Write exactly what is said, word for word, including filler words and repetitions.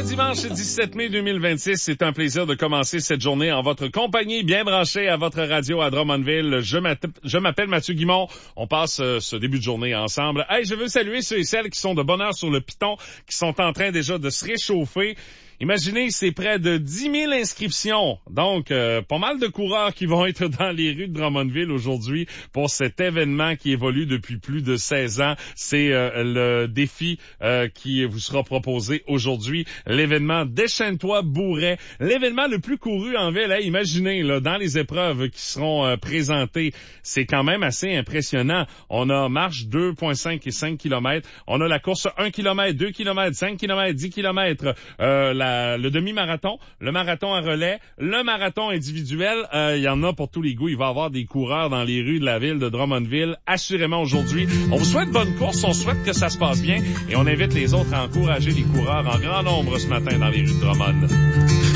ce dimanche dix-sept mai deux mille vingt-six, c'est un plaisir de commencer cette journée en votre compagnie, bien branchée à votre radio à Drummondville. Je m'appelle, je m'appelle Mathieu Guimond. On passe euh, ce début de journée ensemble. Hey, je veux saluer ceux et celles qui sont de bonne heure sur le piton, qui sont en train déjà de se réchauffer. Imaginez, c'est près de dix mille inscriptions. Donc, euh, pas mal de coureurs qui vont être dans les rues de Drummondville aujourd'hui pour cet événement qui évolue depuis plus de seize ans. C'est euh, le défi euh, qui vous sera proposé aujourd'hui. L'événement Déchaîne-toi-Bourret. L'événement le plus couru en ville. Hey, imaginez, là, dans les épreuves qui seront euh, présentées, c'est quand même assez impressionnant. On a marche deux virgule cinq et cinq kilomètres. On a la course un kilomètre, deux kilomètres, cinq kilomètres, dix kilomètres. Euh, la le demi-marathon, le marathon à relais, le marathon individuel, euh, il y en a pour tous les goûts. Il va y avoir des coureurs dans les rues de la ville de Drummondville, assurément aujourd'hui. On vous souhaite bonne course, on souhaite que ça se passe bien et on invite les autres à encourager les coureurs en grand nombre ce matin dans les rues de Drummond.